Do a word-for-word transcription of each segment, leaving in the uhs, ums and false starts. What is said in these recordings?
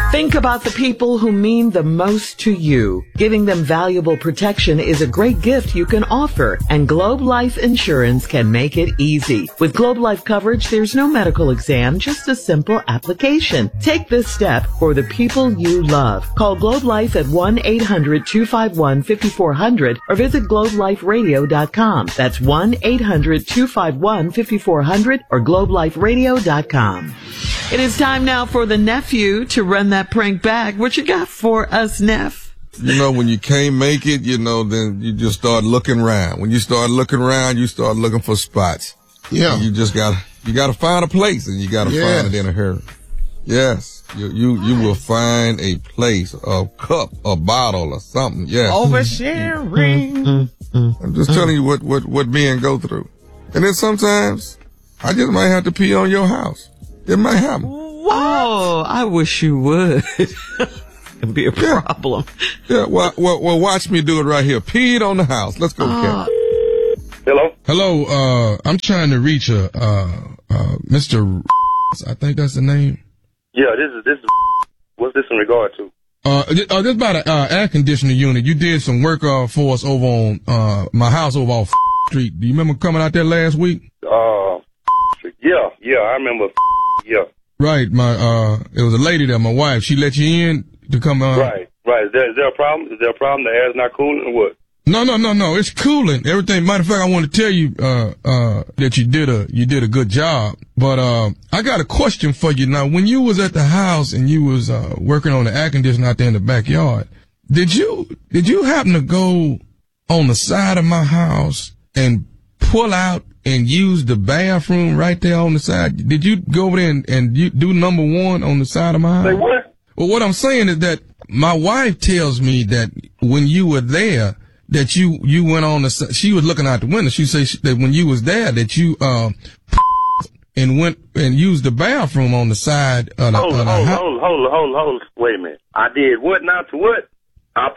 Think about the people who mean the most to you. Giving them valuable protection is a great gift you can offer, and Globe Life Insurance can make it easy. With Globe Life coverage, there's no medical exam, just a simple application. Take this step for the people you love. Call Globe Life at one eight hundred two five one five four zero zero or visit globe life radio dot com. That's one eight hundred two five one five four zero zero or globe life radio dot com. It is time now for the nephew to run that prank back. What you got for us, Neff? You know, when you can't make it, you know, then you just start looking around. When you start looking around, you start looking for spots. Yeah. And you just gotta, you gotta find a place, and you gotta yes. find it in a hurry. Yes. You, you, you will find a place, a cup, a bottle, or something. Yes. Oversharing. I'm just telling you what, what, what men go through. And then sometimes I just might have to pee on your house. It might happen. What? Oh, I wish you would. It'd be a yeah. problem. Yeah, well, well, well, watch me do it right here. Peed on the house. Let's go, uh, Ken. Hello? Hello, uh, I'm trying to reach a, uh, uh, Mister I think that's the name. Yeah, this is, this is, what's this in regard to? Uh, uh this about an, uh, air conditioning unit. You did some work, uh, for us over on, uh, my house over off Street. Do you remember coming out there last week? Uh, yeah, yeah, I remember. Yeah. Right, my, uh, it was a lady there, my wife. She let you in to come, uh. Right, right. Is there, is there a problem? Is there a problem? The air's not cooling or what? No, no, no, no. It's cooling. Everything. Matter of fact, I want to tell you, uh, uh, that you did a, you did a good job. But, uh, I got a question for you. Now, when you was at the house and you was, uh, working on the air conditioner out there in the backyard, did you, did you happen to go on the side of my house and pull out and use the bathroom right there on the side? Did you go over there and, and you do number one on the side of my house? Say what? Well, what I'm saying is that my wife tells me that when you were there, that you, you went on the, she was looking out the window. She said that when you was there, that you, uh, and went and used the bathroom on the side of the, hold, of the hold, house. hold, hold, hold, hold, wait a minute. I did what now to what? I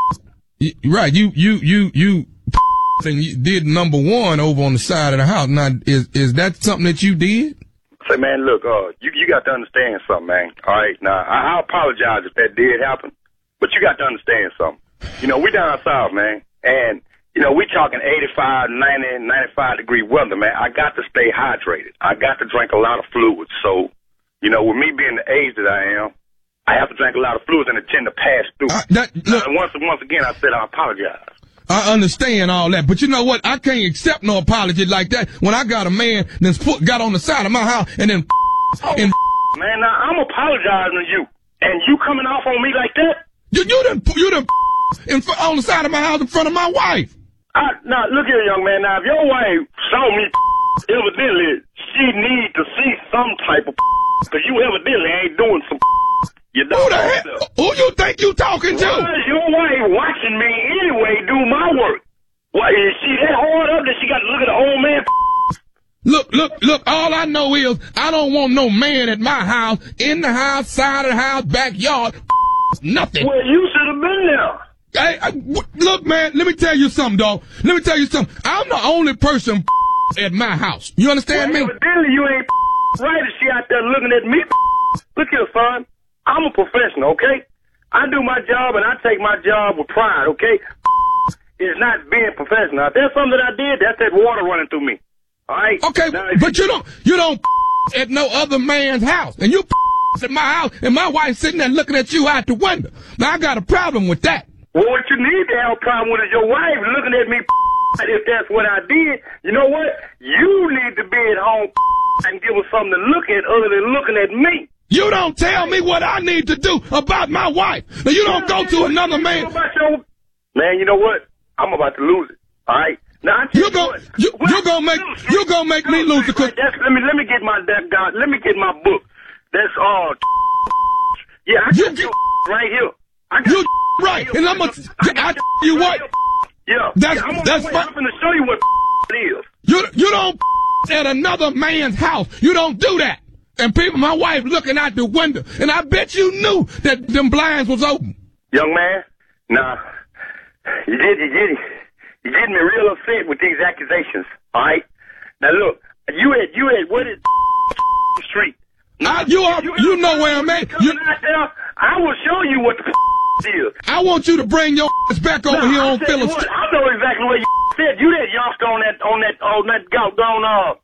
Right. You, you, you, you, and you did number one over on the side of the house. Now, is, is that something that you did? Say, man, look, uh, you, you got to understand something, man. All right. Now, I, I apologize if that did happen, but you got to understand something. You know, we down south, man, and, you know, we talking eighty-five, ninety, ninety-five degree weather, man. I got to stay hydrated. I got to drink a lot of fluids. So, you know, with me being the age that I am, I have to drink a lot of fluids and it tend to pass through. Uh, that, look, and once, once again, I said I apologize. I understand all that, but you know what? I can't accept no apology like that when I got a man that's put, got on the side of my house and then oh, and man, now I'm apologizing to you, and you coming off on me like that? You, you done, you done in front, on the side of my house in front of my wife. I, now, look here, young man. Now, if your wife saw me, evidently, she need to see some type of because you evidently ain't doing some you who the hell? Who you think you talking to? Why is your wife watching me anyway do my work? Why, is she that hard up that she got to look at the old man? Look, look, look, all I know is I don't want no man at my house, in the house, side of the house, backyard, nothing. Well, you should have been there. Hey, I, w- look, man, let me tell you something, dog. Let me tell you something. I'm the only person at my house. You understand well, me? Evidently, you ain't right if she out there looking at me. Look here, son. I'm a professional, okay? I do my job, and I take my job with pride, okay? It's not being professional. If there's something that I did, that's that water running through me, all right? Okay, now, but you don't, you don't at no other man's house, and you at my house, and my wife sitting there looking at you out the window. Now, I got a problem with that. Well, what you need to have a problem with is your wife looking at me. If that's what I did, you know what? You need to be at home and give us something to look at other than looking at me. You don't tell me what I need to do about my wife. Now, you don't go to another man. Man, you know what? I'm about to lose it. All right. Now I you go, you, you gonna make, you gonna make me lose the. Right, that's, let me let me get my that God. Let me get my book. That's all. Yeah, I got you, you right here. I got you right, here. And I'm gonna. I, I, I you what? Yeah. That's yeah, I'm that's fine. I'm gonna show you what it is. You you don't at another man's house. You don't do that. And people, my wife looking out the window, and I bet you knew that them blinds was open. Young man, nah, you did, you did, you getting me real upset with these accusations. All right, now look, you at you at what is street? Now, I, you are, you, you know where I'm at. You, out there, I will show you what the f- is. I want you to bring your ass back over No, here I on tell you Phillips. what, I know exactly what you said. You that youngster on that on that on that doggone uh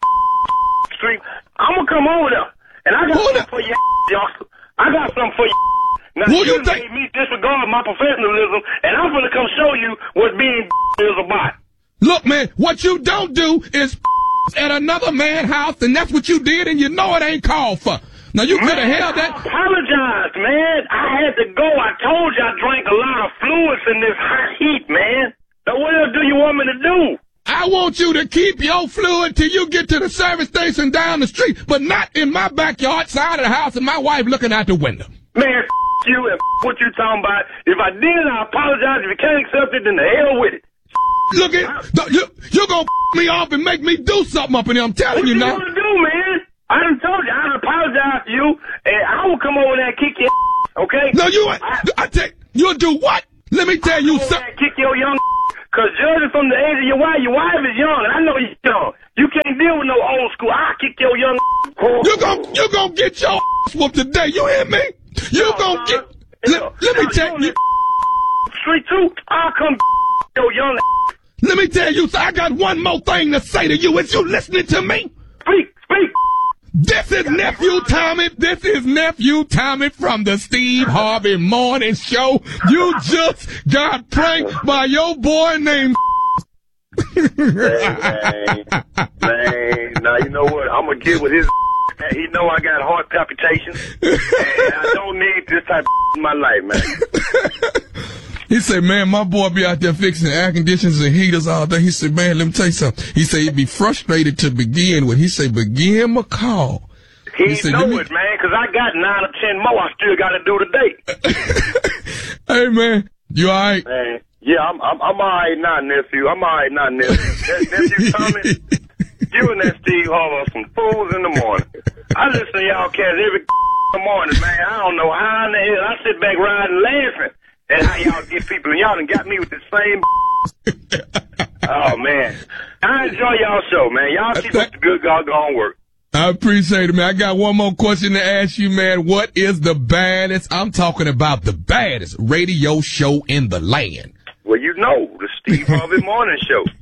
street. I'm gonna come over there, and I got Who something the- for you, youngster. I got something for you. Now, Who you you think- made me disregard my professionalism, and I'm gonna come show you what being is about. Look, man, what you don't do is at another man's house, and that's what you did, and you know it ain't called for. Now, you could have Man, held I that. apologize, man. I had to go. I told you I drank a lot of fluids in this hot heat, man. Now, what else do you want me to do? I want you to keep your fluid till you get to the service station down the street, but not in my backyard side of the house and my wife looking out the window. Man, f- you and f- what you talking about. If I did, I apologize. If you can't accept it, then the hell with it. Look at you. You're gonna me off and make me do something up in here. I'm telling What you you now. gonna do, man? I done told you. I done apologized to you, and I will come over there and kick your okay? No, you. ain't. I, I take. You'll do what? Let me tell you Over there something. and kick your young because judging from the age of your wife, your wife is young, and I know you're young. You can't deal with no old school. I'll kick your young You gon' you gonna get your ass whooped today. You hear me? You No, gonna son. get. Let, let me tell you. Street two, I'll come your young Let me tell you. So I got one more thing to say to you. Is you listening to me? Speak, speak. This is Nephew Tommy. This is Nephew Tommy from the Steve Harvey Morning Show. You just got pranked by your boy named. Hey, man, man. Now you know what? I'm gonna get with his. He know I got heart palpitations, and I don't need this type of in my life, man. He said, man, my boy be out there fixing air conditioners and heaters all day. He said, man, let me tell you something. He said he'd be frustrated to begin with. He said, but give him a call. He, He said, know let me- it, man, because I got nine or ten more I still got to do today. Hey, man, you all right? Man, yeah, I'm I'm, I'm all right now, nephew. I'm all right now, nephew. That, nephew Tommy, you and that Steve Harvey are some fools in the morning. I listen to y'all cats every morning, man. I don't know how in the hell. I sit back riding laughing at how y'all get people, and y'all done got me with the same. Oh, man. I enjoy y'all show, man. Y'all keep up the good doggone work. I appreciate it, man. I got one more question to ask you, man. What is the baddest? I'm talking about the baddest radio show in the land. Well, you know, the Steve Harvey Morning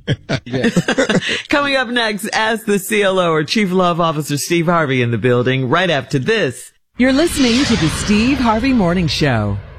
Show. Coming up next, ask the C L O or Chief Love Officer Steve Harvey in the building right after this. You're listening to the Steve Harvey Morning Show.